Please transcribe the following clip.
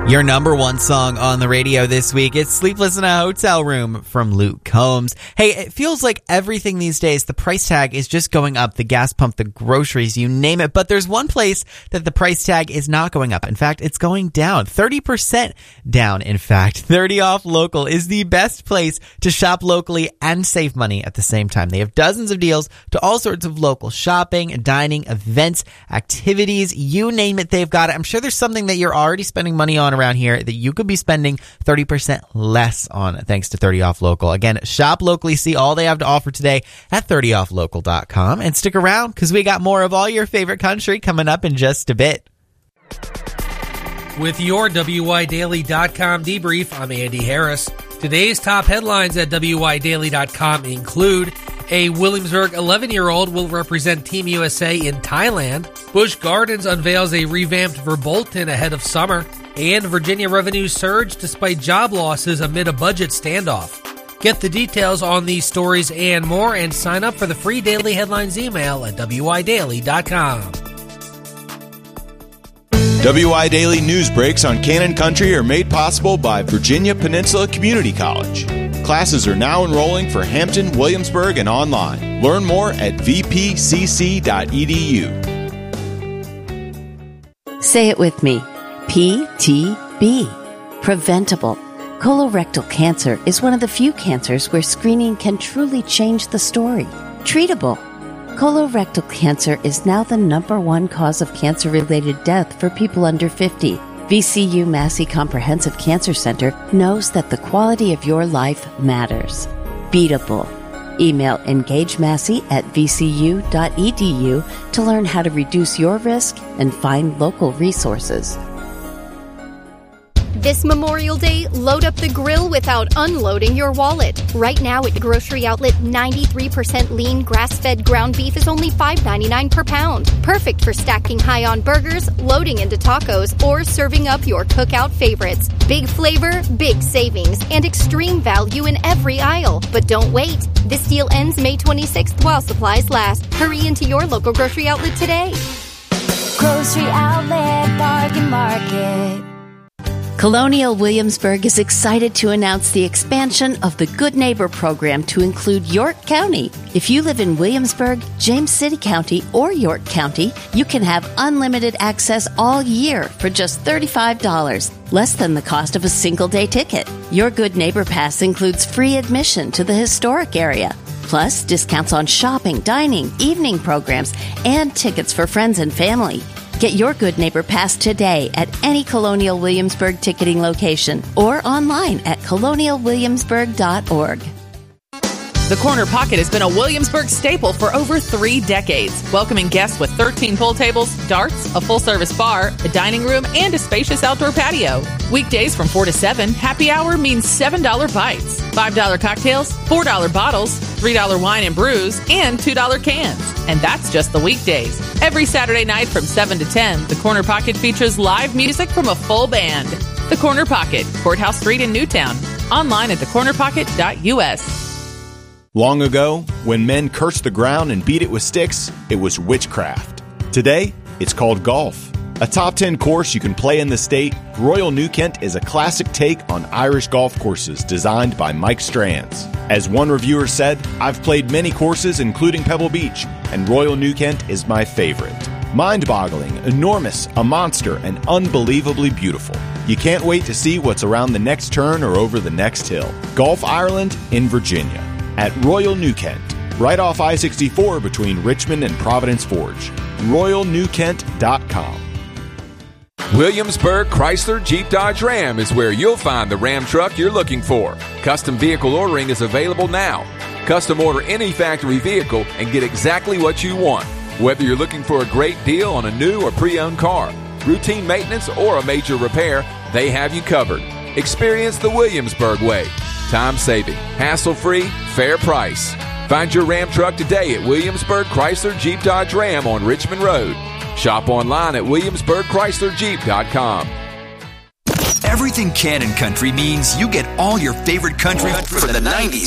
Your number one song on the radio this week, it's Sleepless in a Hotel Room from Luke Combs. Hey, it feels like everything these days, the price tag is just going up. The gas pump, the groceries, you name it. But there's one place that the price tag is not going up. In fact, it's going down. 30% down, in fact. 30 Off Local is the best place to shop locally and save money at the same time. They have dozens of deals to all sorts of local shopping, dining, events, activities, you name it, they've got it. I'm sure there's something that you're already spending money on around here that you could be spending 30% less on thanks to 30 Off Local. Again, shop locally, see all they have to offer today at 30offlocal.com, and stick around because we got more of all your favorite country coming up in just a bit. With your WYDaily.com debrief, I'm Andy Harris. Today's top headlines at WYDaily.com include: a Williamsburg 11-year-old will represent Team USA in Thailand. Busch Gardens unveils a revamped Verbolten ahead of summer. And Virginia revenues surge despite job losses amid a budget standoff. Get the details on these stories and more, and sign up for the free Daily Headlines email at WYDaily.com. WI Daily news breaks on Cannon Country are made possible by Virginia Peninsula Community College. Classes are now enrolling for Hampton, Williamsburg, and online. Learn more at vpcc.edu. Say it with me. PTB. Preventable. Colorectal cancer is one of the few cancers where screening can truly change the story. Treatable. Colorectal cancer is now the #1 cause of cancer-related death for people under 50. VCU Massey Comprehensive Cancer Center knows that the quality of your life matters. Beatable. Email engagemassey@vcu.edu to learn how to reduce your risk and find local resources. This Memorial Day, load up the grill without unloading your wallet. Right now at Grocery Outlet, 93% lean, grass-fed ground beef is only $5.99 per pound. Perfect for stacking high on burgers, loading into tacos, or serving up your cookout favorites. Big flavor, big savings, and extreme value in every aisle. But don't wait. This deal ends May 26th while supplies last. Hurry into your local Grocery Outlet today. Grocery Outlet Bargain Market. Colonial Williamsburg is excited to announce the expansion of the Good Neighbor program to include York County. If you live in Williamsburg, James City County, or York County, you can have unlimited access all year for just $35, less than the cost of a single-day ticket. Your Good Neighbor Pass includes free admission to the historic area, plus discounts on shopping, dining, evening programs, and tickets for friends and family. Get your Good Neighbor Pass today at any Colonial Williamsburg ticketing location or online at colonialwilliamsburg.org. The Corner Pocket has been a Williamsburg staple for over 3 decades, welcoming guests with 13 pool tables, darts, a full-service bar, a dining room, and a spacious outdoor patio. Weekdays from 4 to 7, happy hour means $7 bites, $5 cocktails, $4 bottles, $3 wine and brews, and $2 cans. And that's just the weekdays. Every Saturday night from 7 to 10, the Corner Pocket features live music from a full band. The Corner Pocket, Courthouse Street in Newtown. Online at thecornerpocket.us. Long ago, when men cursed the ground and beat it with sticks, it was witchcraft. Today, it's called golf. A top 10 course you can play in the state, Royal New Kent is a classic take on Irish golf courses designed by Mike Strands. As one reviewer said, "I've played many courses, including Pebble Beach, and Royal New Kent is my favorite. Mind-boggling, enormous, a monster, and unbelievably beautiful. You can't wait to see what's around the next turn or over the next hill. Golf Ireland in Virginia. At Royal New Kent, right off I-64 between Richmond and Providence Forge. RoyalNewKent.com. Williamsburg Chrysler Jeep Dodge Ram is where you'll find the Ram truck you're looking for. Custom vehicle ordering is available now. Custom order any factory vehicle and get exactly what you want. Whether you're looking for a great deal on a new or pre-owned car, routine maintenance, or a major repair, they have you covered. Experience the Williamsburg way. Time-saving, hassle-free, fair price. Find your Ram truck today at Williamsburg Chrysler Jeep Dodge Ram on Richmond Road. Shop online at WilliamsburgChryslerJeep.com. Everything Cannon Country means you get all your favorite country for the 90s.